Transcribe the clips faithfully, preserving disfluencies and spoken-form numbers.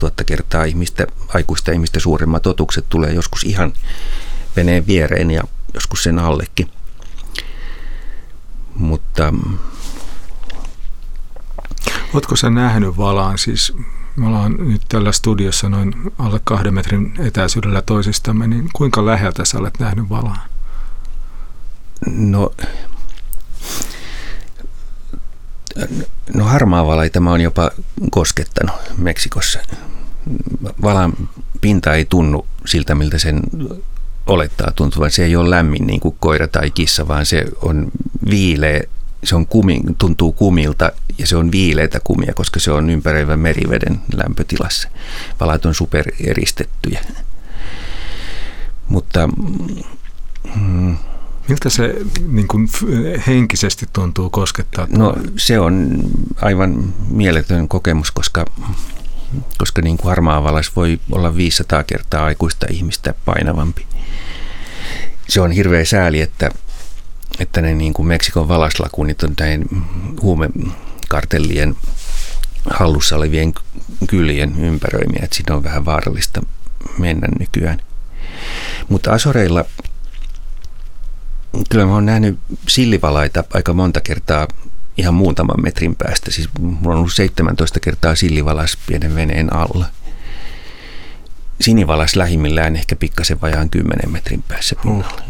tuhatta kertaa ihmistä, aikuista ihmistä suuremmat otukset tulee joskus ihan veneen viereen ja joskus sen allekin. Mutta ootko sä nähnyt valaan? Siis me ollaan nyt tällä studiossa noin alle kahden metrin etäisyydellä toisistamme, niin kuinka läheltä sä olet nähnyt valaa? No, no harmaa vala tämä on jopa koskettanut Meksikossa. Valan pinta ei tunnu siltä, miltä sen olettaa tuntuvan. Se ei ole lämmin niin kuin koira tai kissa, vaan se on viileä. Se on kumi, tuntuu kumilta ja se on viileitä kumia, koska se on ympäröivän meriveden lämpötilassa. Valat on supereristettyjä. Mutta mm, miltä se niin kuin henkisesti tuntuu koskettaa? No se on aivan mieletön kokemus, koska, koska niin kuin harmaa valas voi olla viisisataa kertaa aikuista ihmistä painavampi. Se on hirveä sääli, että että ne niin kuin Meksikon valaslakunit on näin huumekartellien hallussa olevien kylien ympäröimiä, että siinä on vähän vaarallista mennä nykyään. Mutta Azoreilla kyllä mä oon nähnyt sillivalaita aika monta kertaa ihan muutaman metrin päästä. Siis mulla on ollut seitsemäntoista kertaa sillivalas pienen veneen alla. Sinivalas lähimmillään ehkä pikkasen vajaan kymmenen metrin päässä pinnalla.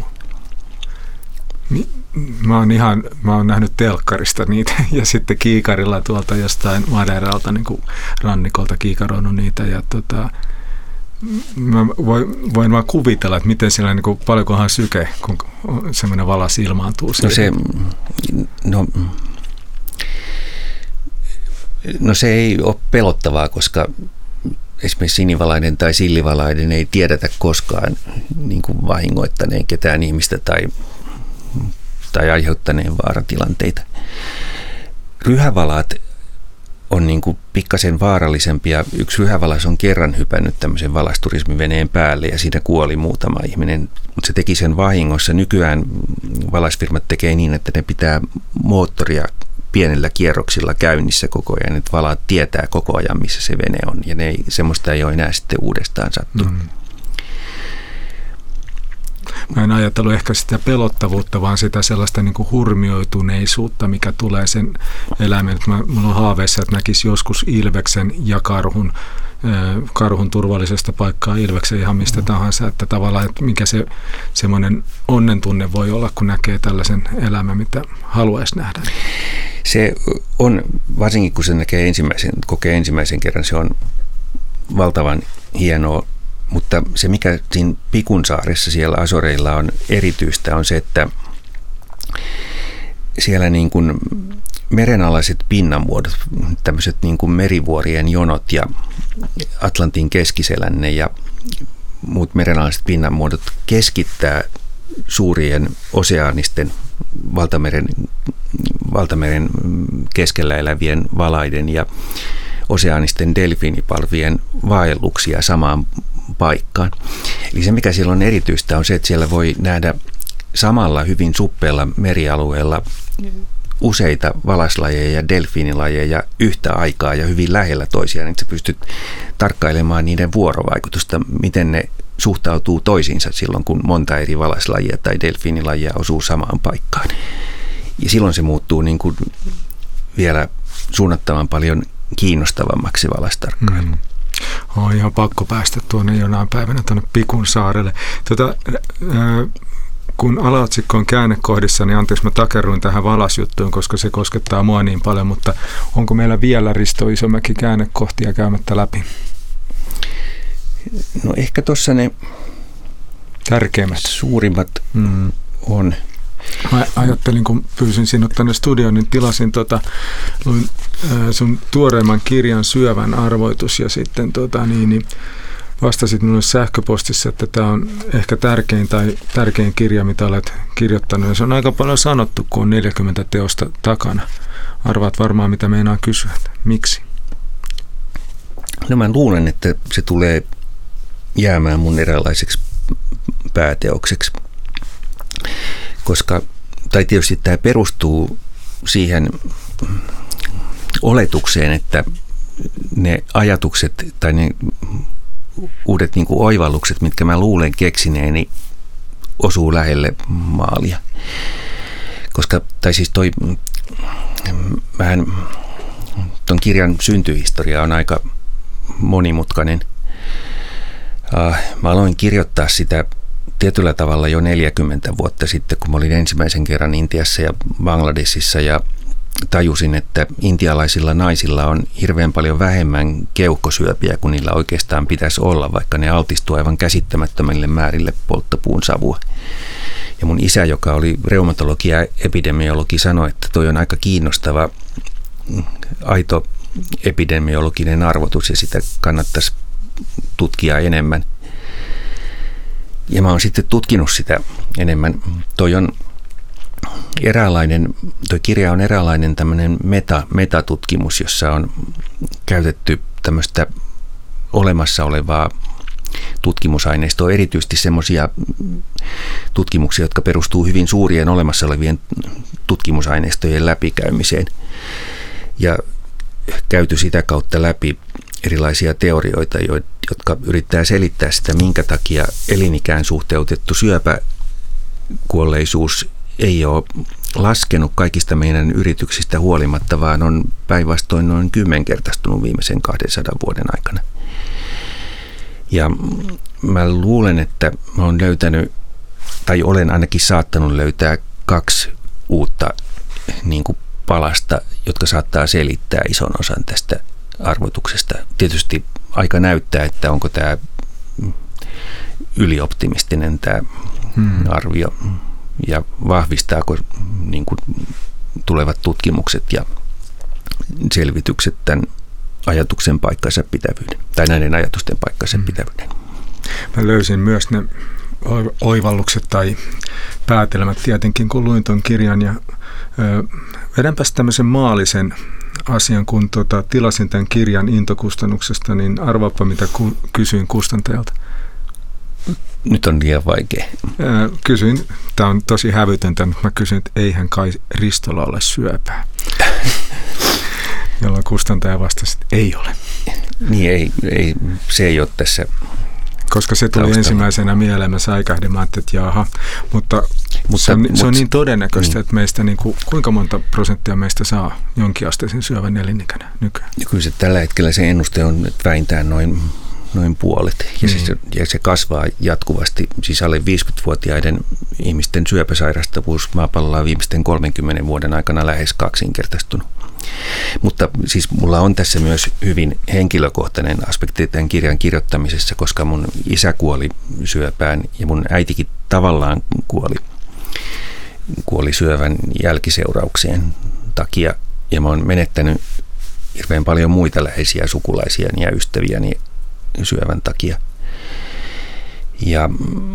Mä oon ihan, mä oon nähnyt telkkarista niitä ja sitten kiikarilla tuolta jostain Madeiralta niin kuin rannikolta kiikaroinut niitä ja tota, mä voin, voin vaan kuvitella, että miten siellä niin kuin, paljonkohan syke, kun semmoinen valas ilmaantuu siihen. No se, no, no se ei ole pelottavaa, koska esimerkiksi sinivalainen tai sillivalainen ei tiedetä koskaan niin kuin vahingoittaneen ketään ihmistä tai tai aiheuttaneen vaaratilanteita. Ryhävalat on niin kuin pikkasen vaarallisempia. Yksi ryhävalas on kerran hypännyt tämmöisen valasturismiveneen päälle ja siinä kuoli muutama ihminen, mutta se teki sen vahingossa. Nykyään valasfirmat tekee niin, että ne pitää moottoria pienillä kierroksilla käynnissä koko ajan, että valaat tietää koko ajan, missä se vene on ja ne ei, semmoista ei ole enää sitten uudestaan sattunut. Mm. Mä en ajatellut ehkä sitä pelottavuutta, vaan sitä sellaista niin kuin hurmioituneisuutta, mikä tulee sen eläimeen. Mä, mulla on haaveissa, että näkisi joskus ilveksen ja karhun, karhun turvallisesta paikkaa ilveksen ihan mistä tahansa. Että tavallaan, että mikä se semmoinen onnen tunne voi olla, kun näkee tällaisen eläimen, mitä haluaisi nähdä. Se on, varsinkin kun se näkee ensimmäisen, kokee ensimmäisen kerran, se on valtavan hienoa. Mutta se, mikä siinä Pikunsaaressa siellä Azoreilla on erityistä, on se, että siellä niin kuin merenalaiset pinnanmuodot, tämmöiset niin kuin merivuorien jonot ja Atlantin keskiselänne ja muut merenalaiset pinnanmuodot keskittää suurien oseaanisten valtameren, valtameren keskellä elävien valaiden ja oseaanisten delfiinipalvien vaelluksia samaan paikkaan. Eli se, mikä siellä on erityistä, on se, että siellä voi nähdä samalla hyvin suppealla merialueella useita valaslajeja ja delfiinilajeja yhtä aikaa ja hyvin lähellä toisiaan, niin sä pystyt tarkkailemaan niiden vuorovaikutusta, miten ne suhtautuu toisiinsa silloin, kun monta eri valaslajia tai delfiinilajia osuu samaan paikkaan. Ja silloin se muuttuu niin kuin vielä suunnattavan paljon kiinnostavammaksi valastarkkailu. Mm. On ihan pakko päästä tuonne jonain päivänä tuonne Pikunsaarelle. Tota, äh, kun alaotsikko on käännekohdissa, niin anteeksi mä takerruin tähän valasjuttuun, koska se koskettaa mua niin paljon, mutta onko meillä vielä Risto Isomäki käännekohtia käymättä läpi? No ehkä tuossa ne tärkeimmät suurimmat mm. on. Mä ajattelin, kun pyysin sinut tänne studioon, niin tilasin tota, luin, ää, sun tuoreimman kirjan Syövän arvoitus ja sitten tota, niin, niin vastasit minulle sähköpostissa, että tämä on ehkä tärkein tai tärkein kirja, mitä olet kirjoittanut. Ja se on aika paljon sanottu, kun on neljäkymmentä teosta takana. Arvaat varmaan, mitä meinaan kysyä. Miksi? No mä luulen, että se tulee jäämään mun eräänlaiseksi pääteokseksi. Koska, tai tietysti tämä perustuu siihen oletukseen, että ne ajatukset tai ne uudet niin kuin oivallukset, mitkä mä luulen keksineeni, osuu lähelle maalia. Koska, tai siis toi, vähän ton kirjan syntyhistoria on aika monimutkainen. Mä aloin kirjoittaa sitä tietyllä tavalla jo neljäkymmentä vuotta sitten, kun mä olin ensimmäisen kerran Intiassa ja Bangladesissa ja tajusin, että intialaisilla naisilla on hirveän paljon vähemmän keuhkosyöpiä kuin niillä oikeastaan pitäisi olla, vaikka ne altistuu aivan käsittämättömille määrille polttopuun savua. Ja mun isä, joka oli reumatologi ja epidemiologi, sanoi, että toi on aika kiinnostava aito epidemiologinen arvotus ja sitä kannattaisi tutkia enemmän. Ja mä oon sitten tutkinut sitä enemmän. Toi on eräänlainen, toi kirja on eräänlainen tämmöinen meta, metatutkimus, jossa on käytetty tämmöistä olemassa olevaa tutkimusaineistoa, erityisesti semmoisia tutkimuksia, jotka perustuu hyvin suurien olemassa olevien tutkimusaineistojen läpikäymiseen. Ja käyty sitä kautta läpi erilaisia teorioita, jotka yrittää selittää sitä, minkä takia elinikään suhteutettu syöpäkuolleisuus ei ole laskenut kaikista meidän yrityksistä huolimatta, vaan on päinvastoin noin kymmenkertaistunut viimeisen kahdensadan vuoden aikana. Ja mä luulen, että mä oon löytänyt, tai olen ainakin saattanut löytää kaksi uutta niin kuin palasta, jotka saattaa selittää ison osan tästä arvotuksesta. Tietysti aika näyttää, että onko tämä ylioptimistinen tämä hmm. arvio ja vahvistaako niin kuin tulevat tutkimukset ja selvitykset tämän ajatuksen paikkansa pitävyyden, tai näiden ajatusten paikkansa hmm. pitävyyden. Mä löysin myös ne oivallukset tai päätelmät tietenkin, kun luin ton kirjan, ja ö, vedänpäs tämmöisen maallisen asian, kun tota, tilasin tämän kirjan intokustannuksesta, niin arvaappa, mitä ku, kysyin kustantajalta. Nyt on liian vaikea. Ö, kysyin, tämä on tosi hävytöntä, mutta mä kysyin, että eihän kai Ristolla ole syöpää. Jolloin kustantaja vastasi, että ei ole. Niin, ei, ei, se ei ole tässä. Koska se tuli taustalla ensimmäisenä mieleen, mä säikähdin, mä ajattelin, että jaha, mutta, mutta se, on, mutta se on niin todennäköistä, niin, että meistä, niin kuin, kuinka monta prosenttia meistä saa jonkinasteisen syövän elinikänä nykyään? Ja kyllä se tällä hetkellä se ennuste on vähintään noin, noin puolet, ja, niin. se, ja se kasvaa jatkuvasti. Siis alle viisikymmentävuotiaiden ihmisten syöpäsairastavuus maapallolla on viimeisten kolmenkymmenen vuoden aikana lähes kaksinkertaistunut. Mutta siis mulla on tässä myös hyvin henkilökohtainen aspekti tämän kirjan kirjoittamisessa, koska mun isä kuoli syöpään ja mun äitikin tavallaan kuoli, kuoli syövän jälkiseurauksien takia. Ja mä oon menettänyt hirveän paljon muita läheisiä sukulaisia ja ystäviäni syövän takia. Ja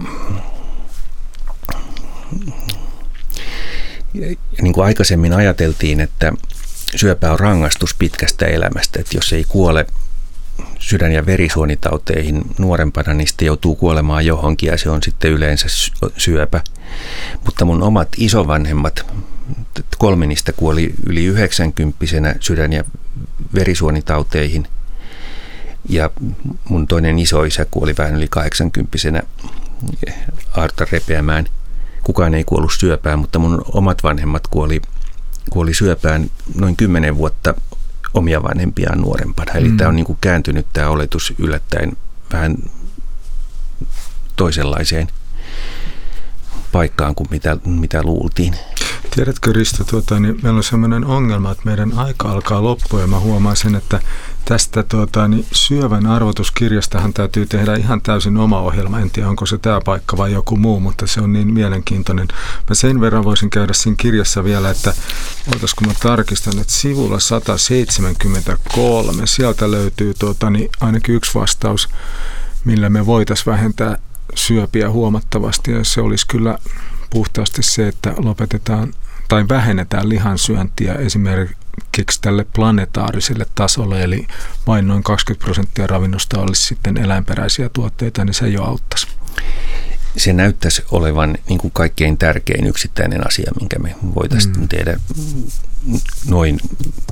niin kuin aikaisemmin ajateltiin, että syöpä on rangaistus pitkästä elämästä, että jos ei kuole sydän- ja verisuonitauteihin nuorempana, niin sitten joutuu kuolemaan johonkin ja se on sitten yleensä syöpä. Mutta mun omat isovanhemmat, kolme niistä kuoli yli yhdeksänkymppisenä sydän- ja verisuonitauteihin ja mun toinen isoisä kuoli vähän yli kahdeksankymppisenä aorta repeämään. Kukaan ei kuollut syöpään, mutta mun omat vanhemmat kuoli kuoli syöpään noin kymmenen vuotta omia vanhempiaan nuorempana. Eli mm. tämä on niin kuin kääntynyt tämä oletus yllättäen vähän toisenlaiseen paikkaan kuin mitä, mitä luultiin. Tiedätkö, Risto, tuota, niin meillä on sellainen ongelma, että meidän aika alkaa loppua ja mä huomaan sen, että tästä tuota, niin syövän arvotuskirjastahan täytyy tehdä ihan täysin oma ohjelma. En tiedä, onko se tämä paikka vai joku muu, mutta se on niin mielenkiintoinen. Mä sen verran voisin käydä siinä kirjassa vielä, että otaisiko mä tarkistan, että sivulla sata seitsemänkymmentäkolme, sieltä löytyy tuota, niin ainakin yksi vastaus, millä me voitaisiin vähentää syöpiä huomattavasti, ja se olisi kyllä puhtaasti se, että lopetetaan tai vähennetään lihansyöntiä esimerkiksi tälle planetaariselle tasolle, eli vain noin kaksikymmentä prosenttia ravinnosta olisi sitten eläinperäisiä tuotteita, niin se jo auttaisi. Se näyttäisi olevan niin kuin kaikkein tärkein yksittäinen asia, minkä me voitaisiin mm. tehdä noin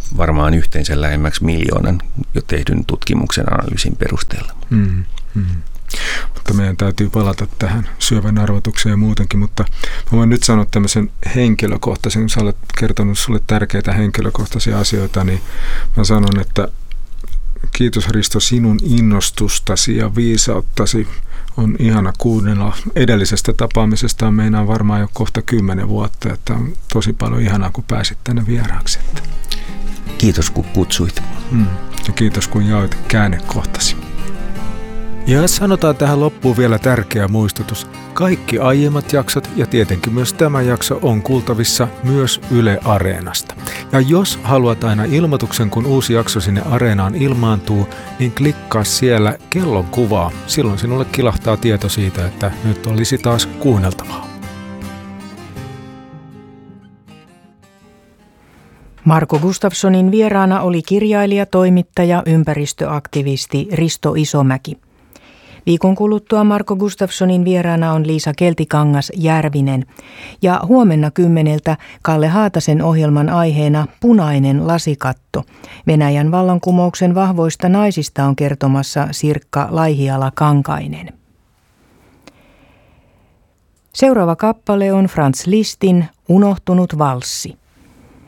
varmaan yhteensä lähemmäksi miljoonan jo tehdyn tutkimuksen analyysin perusteella. Mm, mm. Mutta meidän täytyy palata tähän syövän arvotukseen ja muutenkin, mutta mä voin nyt sanoa tämmöisen henkilökohtaisen, kun sä olet kertonut sulle tärkeitä henkilökohtaisia asioita, niin mä sanon, että kiitos Risto sinun innostustasi ja viisauttasi. On ihana kuunnella. Edellisestä tapaamisesta meinaan varmaan jo kohta kymmenen vuotta, että on tosi paljon ihanaa, kun pääsit tänne vieraaksi. Kiitos, kun kutsuit. Mm. Ja kiitos, kun jaoit käännekohtasi. Ja sanotaan tähän loppuun vielä tärkeä muistutus. Kaikki aiemmat jaksot ja tietenkin myös tämä jakso on kuultavissa myös Yle Areenasta. Ja jos haluat aina ilmoituksen, kun uusi jakso sinne Areenaan ilmaantuu, niin klikkaa siellä kellon kuvaa. Silloin sinulle kilahtaa tieto siitä, että nyt olisi taas kuunneltavaa. Marko Gustafssonin vieraana oli kirjailija, toimittaja, ympäristöaktivisti Risto Isomäki. Viikon kuluttua Marko Gustafssonin vieraana on Liisa Keltikangas-Järvinen ja huomenna kymmeneltä Kalle Haatasen ohjelman aiheena Punainen lasikatto. Venäjän vallankumouksen vahvoista naisista on kertomassa Sirkka Laihiala-Kankainen. Seuraava kappale on Franz Lisztin Unohtunut valssi.